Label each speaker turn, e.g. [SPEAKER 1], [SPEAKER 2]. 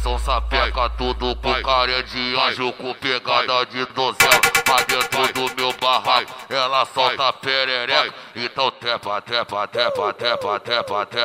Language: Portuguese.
[SPEAKER 1] São sapeca tudo com cara de anjo, com pegada de donzela. Mas dentro do meu barraco ela solta perereca. Então tepa, tepa, tepa, tepa, tepa, tepa.